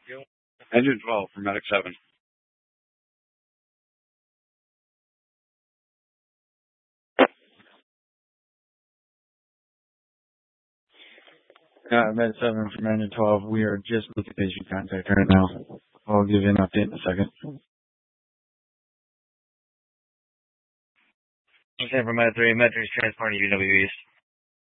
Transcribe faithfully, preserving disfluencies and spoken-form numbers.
Engine twelve for Medic seven. Uh, Med seven from Engine twelve. We are just making patient contact right now. I'll give you an update in a second. Okay, from Med three, Med three is transporting U W Es.